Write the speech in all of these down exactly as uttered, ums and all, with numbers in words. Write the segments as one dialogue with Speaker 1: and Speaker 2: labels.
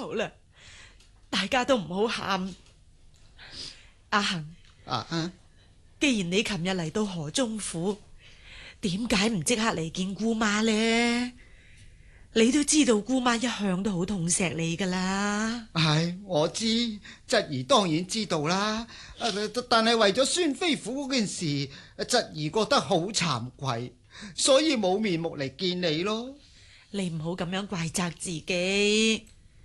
Speaker 1: 好啦，大家都唔好喊。阿恒，
Speaker 2: 啊啊！
Speaker 1: 既然你琴日嚟到河中府，點解唔即刻嚟見姑媽呢？你都知道姑媽一向都好痛錫你噶啦。
Speaker 2: 係我知，侄兒當然知道啦。但係為咗孫飛虎嗰件事，侄兒覺得好慚愧，所以冇面目嚟見你咯。
Speaker 1: 你唔好咁樣怪責自己。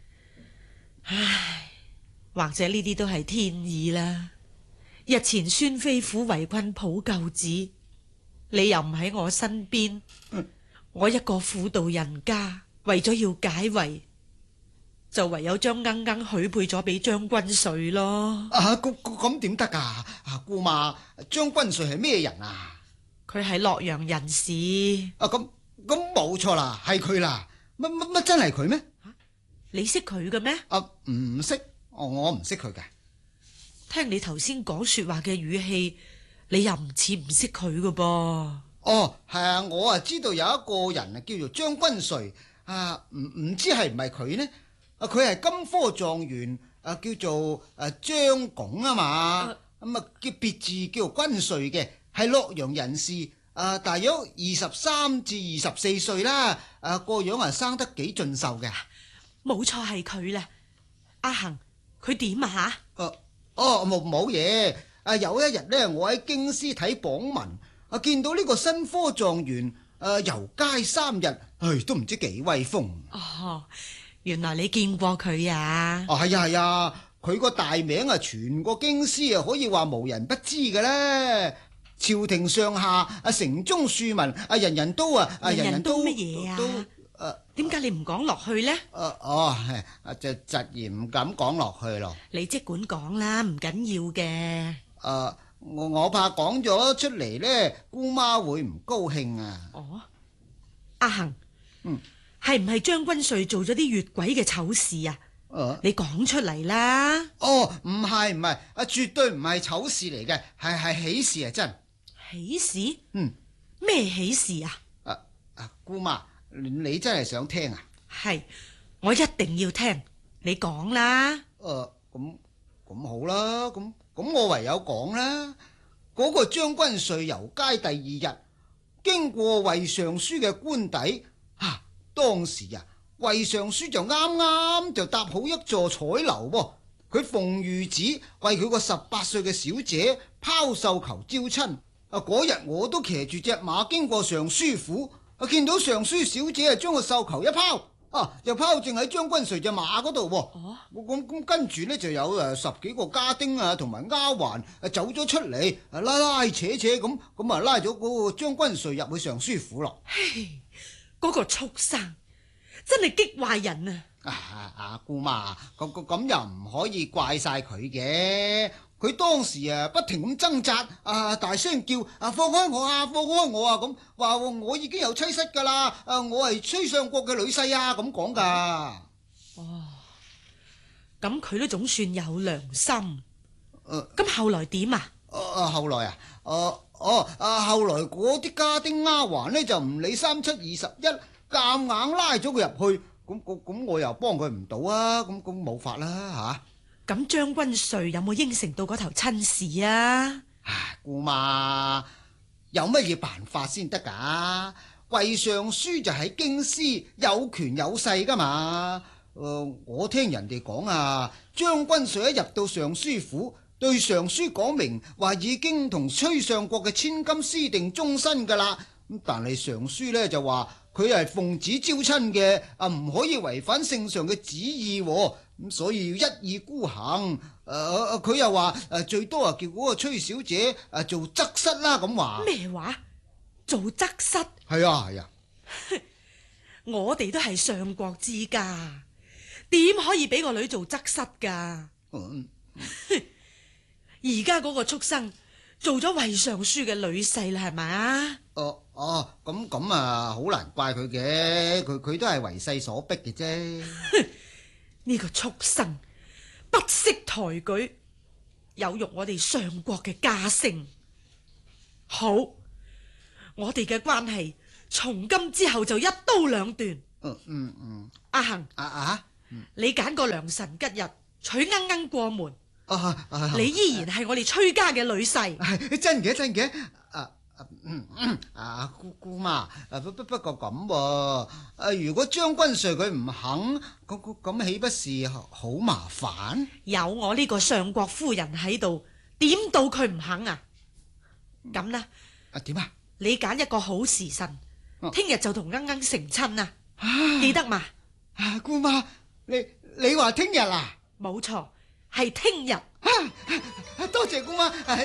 Speaker 1: 唉，或者呢啲都係天意啦。日前孫飛虎圍困普救寺，你又唔喺我身邊，嗯、我一個婦道人家，為咗要解圍，就唯有將鶯鶯許配咗俾張君瑞咯。
Speaker 2: 啊，咁咁點得噶？啊，姑媽，張君瑞係咩人啊？
Speaker 1: 佢係洛陽人士。
Speaker 2: 啊，咁咁冇錯啦，係佢啦。乜乜乜真係佢咩？
Speaker 1: 你識佢嘅咩？
Speaker 2: 啊，唔識，我我唔識佢嘅。
Speaker 1: 聽你頭先講說話嘅語氣，你又唔似唔識佢嘅噃。
Speaker 2: 哦，係啊，我啊知道有一個人啊叫做張君瑞，啊唔唔知係唔係佢呢？啊，佢係金科狀元，啊叫做誒張拱啊嘛，咁啊叫別字叫做君瑞嘅，係洛陽人士，啊大約二十三至二十四歲啦，啊個樣啊生得幾俊秀嘅。
Speaker 1: 冇錯係佢啦。阿恒，佢點啊吓？
Speaker 2: 哦哦，冇冇嘢。啊有一日呢，我喺京師睇榜文，啊見到呢個新科狀元，誒遊街三日，唉都唔知幾威風。
Speaker 1: 哦，原來你見過佢啊？
Speaker 2: 哦係啊係啊，佢個大名啊，全個京師啊可以話無人不知嘅咧。朝廷上下啊，城中庶民啊，人人都啊，
Speaker 1: 人人都乜嘢啊？
Speaker 2: 都誒，
Speaker 1: 點解你唔講落去呢？
Speaker 2: 誒哦，係就侄兒唔敢講落去咯。
Speaker 1: 你即管講啦，唔緊要嘅。
Speaker 2: 誒，我我怕講咗出嚟呢，姑媽會唔高興啊。
Speaker 1: 哦，阿恒，
Speaker 2: 嗯，
Speaker 1: 係唔係張君瑞做咗啲越軌嘅醜事啊？
Speaker 2: 誒，
Speaker 1: 你講出嚟啦。
Speaker 2: 哦，唔係唔係，啊絕對唔係醜事嚟嘅，係係喜事啊真。
Speaker 1: 喜事？
Speaker 2: 嗯，
Speaker 1: 咩喜事啊？
Speaker 2: 啊啊，姑媽，你真係想聽啊？
Speaker 1: 係，我一定要聽，你講啦。
Speaker 2: 誒，咁咁好啦，咁咁我唯有講啦。嗰個將軍瑞遊街第二日，經過衛尚書嘅官邸，啊，當時啊，衛尚書就啱啱就搭好一座彩樓噃。佢奉御旨為佢個十八歲嘅小姐拋繡球招親。啊，嗰日我都騎住隻馬經過尚書府，啊，見到尚書小姐啊，將個繡球一拋。啊！就拋正喺將軍瑞隻馬嗰度喎。哦，咁咁跟住呢，就有誒十幾個家丁啊，同埋丫鬟誒走咗出嚟，拉拉扯扯咁，咁啊拉咗嗰個將軍瑞入去尚書府咯。
Speaker 1: 嘿，嗰個畜生真係激壞人啊！
Speaker 2: 啊啊姑媽，咁咁又唔可以怪晒佢嘅。佢當時啊不停咁掙扎，啊大聲叫啊放開我啊放開我啊，咁話我已經有妻室噶啦，啊我係崔相國嘅女婿啊，咁講噶。
Speaker 1: 哦，咁佢都總算有良心。誒、
Speaker 2: 呃，
Speaker 1: 咁後來點啊？
Speaker 2: 啊後來啊，哦哦啊後來嗰啲家丁丫鬟呢就唔理三七二十一，夾硬拉咗佢入去，咁咁咁我又幫佢唔到啊，咁咁冇法啦吓。
Speaker 1: 咁將軍瑞有冇應承到嗰頭親事啊？
Speaker 2: 唉，姑媽有乜嘢辦法先得噶？衛尚書就喺京師有權有勢噶嘛。誒、呃，我聽人哋講啊，將軍瑞一入到尚書府，對尚書講明話已經同崔相國嘅千金私定終身噶啦。咁但係尚書呢就話佢係奉旨招親嘅，啊唔可以違反聖上嘅旨意。咁所以要一意孤行，誒、呃、佢又話誒最多啊叫嗰個崔小姐誒做側室啦咁話。咩
Speaker 1: 話？做側室？
Speaker 2: 係啊係啊，
Speaker 1: 我哋都係相國之家，點可以俾個女做側室噶？
Speaker 2: 嗯，
Speaker 1: 而家嗰個畜生做咗衛尚書嘅女婿啦，係咪啊？
Speaker 2: 哦哦，咁咁啊，好難怪佢嘅，佢佢都係為勢所逼嘅啫。
Speaker 1: 呢個畜生不識抬舉，有辱我哋相國嘅家聲。好，我哋嘅關係從今之後就一刀兩斷。
Speaker 2: 嗯嗯嗯，
Speaker 1: 阿恒
Speaker 2: 啊啊，
Speaker 1: 你揀個良辰吉日娶鶯鶯過門，
Speaker 2: 啊啊
Speaker 1: 你依然係我哋崔家嘅女婿。
Speaker 2: 係真嘅真嘅。啊啊嗯嗯啊姑姑媽，啊不不不過咁喎，啊如果將軍帥佢唔肯，咁咁咁豈不是好麻煩？
Speaker 1: 有我呢個相國夫人喺度，點到佢唔肯啊？咁啦，
Speaker 2: 啊點啊？
Speaker 1: 你揀一個好時辰，聽日就同鶯鶯成親啊！
Speaker 2: 啊
Speaker 1: 記得嘛？
Speaker 2: 啊姑媽，你你話聽日啊？
Speaker 1: 冇錯，係聽日。
Speaker 2: 啊多謝姑媽。